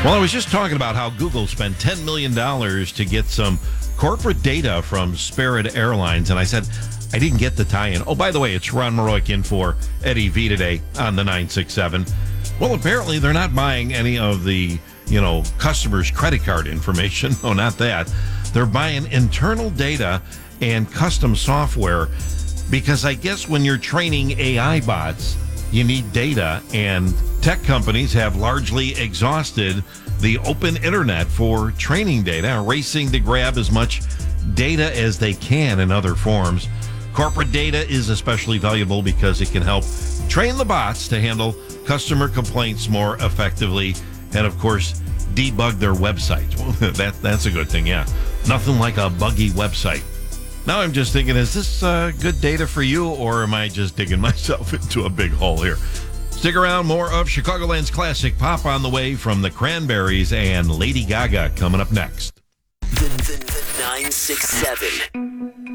Well, I was just talking about how Google spent $10 million to get some corporate data from Spirit Airlines, and I said I didn't get the tie-in. Oh, by the way, it's Ron Maroik in for Eddie V today on the 967. Well, apparently they're not buying any of the, customers' credit card information. No, not that. They're buying internal data and custom software because I guess when you're training AI bots, you need data, and tech companies have largely exhausted the open internet for training data, racing to grab as much data as they can in other forms. Corporate data is especially valuable because it can help train the bots to handle customer complaints more effectively and, of course, debug their websites. Well, that's a good thing, yeah. Nothing like a buggy website. Now I'm just thinking, is this good data for you, or am I just digging myself into a big hole here? Stick around, more of Chicagoland's classic pop on the way from the Cranberries and Lady Gaga coming up next. The 967.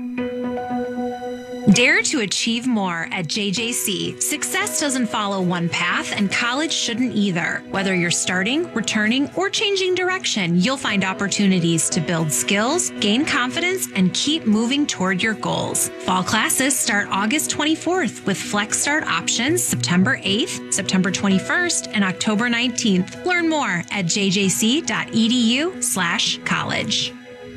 Dare to achieve more at JJC. Success doesn't follow one path, and college shouldn't either. Whether you're starting, returning, or changing direction, you'll find opportunities to build skills, gain confidence, and keep moving toward your goals. Fall classes start August 24th with Flex Start options September 8th, September 21st, and October 19th. Learn more at jjc.edu/college.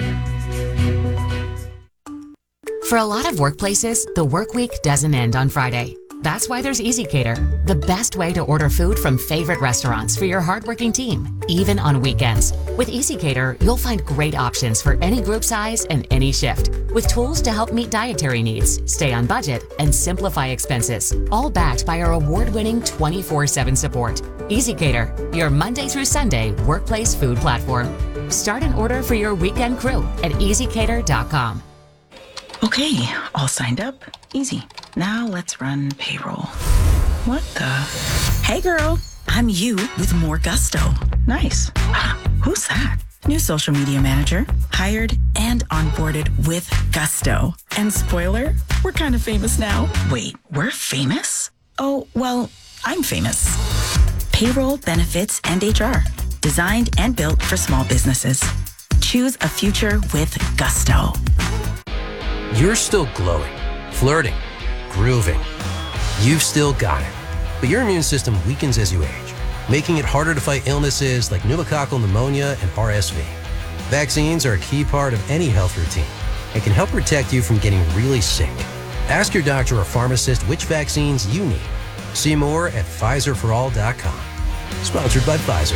For a lot of workplaces, the work week doesn't end on Friday. That's why there's EasyCater, the best way to order food from favorite restaurants for your hardworking team, even on weekends. With EasyCater, you'll find great options for any group size and any shift, with tools to help meet dietary needs, stay on budget, and simplify expenses, all backed by our award-winning 24/7 support. EasyCater, your Monday through Sunday workplace food platform. Start an order for your weekend crew at easycater.com. Okay, all signed up. Easy. Now let's run payroll. What the? Hey girl, I'm you with more gusto. Nice. Who's that? New social media manager. Hired and onboarded with gusto. And spoiler, we're kind of famous now. Wait, we're famous? Oh, well, I'm famous. Payroll, benefits, and HR. Designed and built for small businesses. Choose a future with gusto. You're still glowing, flirting, grooving. You've still got it. But your immune system weakens as you age, making it harder to fight illnesses like pneumococcal pneumonia and RSV. Vaccines are a key part of any health routine and can help protect you from getting really sick. Ask your doctor or pharmacist which vaccines you need. See more at PfizerForAll.com. Sponsored by Pfizer.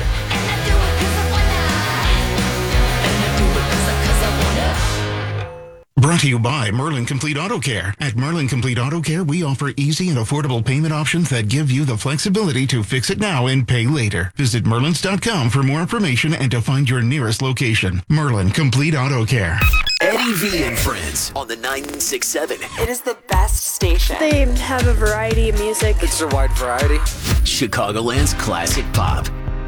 Brought to you by Merlin Complete Auto Care. At Merlin Complete Auto Care, we offer easy and affordable payment options that give you the flexibility to fix it now and pay later. Visit Merlins.com for more information and to find your nearest location. Merlin Complete Auto Care. Eddie V and Friends on the 967. It is the best station. They have a variety of music. It's a wide variety. Chicagoland's classic pop.